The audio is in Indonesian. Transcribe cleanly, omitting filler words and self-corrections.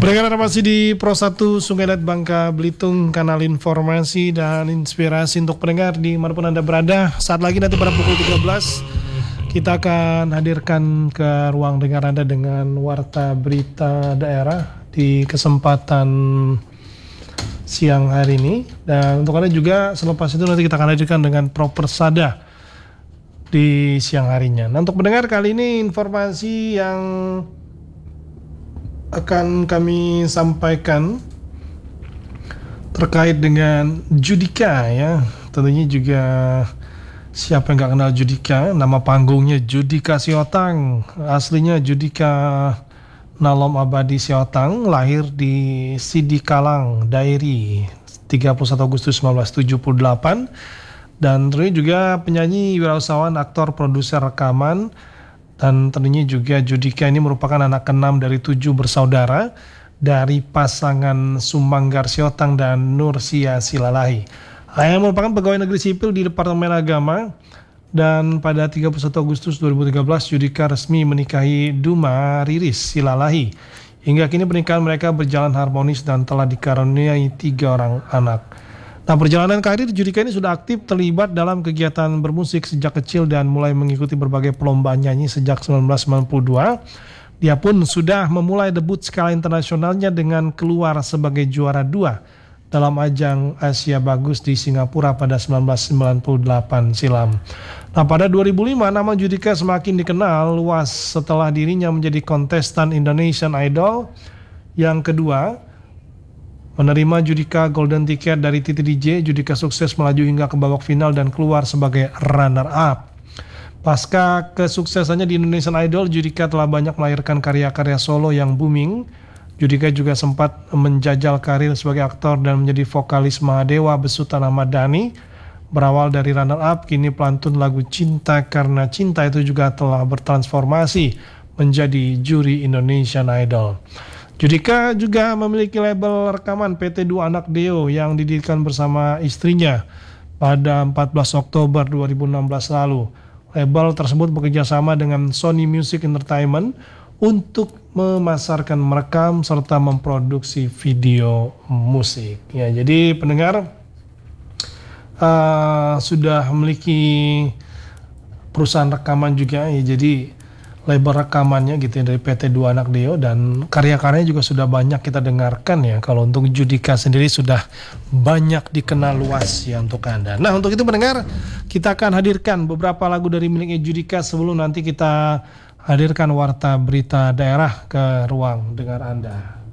Pendengar masih di Pro 1 Sungai Dat Bangka Belitung, kanal informasi dan inspirasi untuk pendengar di manapun Anda berada. Saat lagi nanti pada pukul 13 kita akan hadirkan ke ruang dengar Anda dengan warta berita daerah di kesempatan siang hari ini. Dan untuk Anda juga selepas itu nanti kita akan hadirkan dengan Proper Sada di siang harinya. Nah, untuk pendengar kali ini informasi yang akan kami sampaikan terkait dengan Judika ya. Tentunya juga siapa yang gak kenal Judika, nama panggungnya Judika Siotang. Aslinya Judika Nalom Abadi Siotang, lahir di Sidikalang, Dairi 31 Agustus 1978. Dan tentunya juga penyanyi, wirausahawan, aktor, produser rekaman. Dan tentunya juga Judika ini merupakan anak ke-6 dari 7 bersaudara dari pasangan Sumanggar Siotang dan Nursia Silalahi. Yang merupakan pegawai negeri sipil di Departemen Agama. Dan pada 31 Agustus 2013 Judika resmi menikahi Duma Riris Silalahi. Hingga kini pernikahan mereka berjalan harmonis dan telah dikaruniai 3 orang anak. Nah, perjalanan karir Judika ini sudah aktif terlibat dalam kegiatan bermusik sejak kecil dan mulai mengikuti berbagai perlombaan nyanyi sejak 1992. Dia pun sudah memulai debut skala internasionalnya dengan keluar sebagai juara 2 dalam ajang Asia Bagus di Singapura pada 1998 silam. Nah, pada 2005 nama Judika semakin dikenal luas setelah dirinya menjadi kontestan Indonesian Idol yang kedua. Menerima Judika Golden Ticket dari Titi DJ, Judika sukses melaju hingga ke babak final dan keluar sebagai runner-up. Pasca kesuksesannya di Indonesian Idol, Judika telah banyak melahirkan karya-karya solo yang booming. Judika juga sempat menjajal karir sebagai aktor dan menjadi vokalis Mahadewa besutan Ahmad Dhani. Berawal dari runner-up, kini pelantun lagu Cinta Karena Cinta itu juga telah bertransformasi menjadi juri Indonesian Idol. Judika juga memiliki label rekaman PT Dua Anak Deo yang didirikan bersama istrinya pada 14 Oktober 2016 lalu. Label tersebut bekerjasama dengan Sony Music Entertainment untuk memasarkan, merekam, serta memproduksi video musik. Ya, jadi pendengar sudah memiliki perusahaan rekaman juga ya, jadi label rekamannya gitu ya dari PT Dua Anak Deo, dan karya-karyanya juga sudah banyak kita dengarkan ya. Kalau untuk Judika sendiri sudah banyak dikenal luas ya untuk Anda. Nah, untuk itu pendengar, kita akan hadirkan beberapa lagu dari miliknya Judika sebelum nanti kita hadirkan warta berita daerah ke ruang dengar Anda.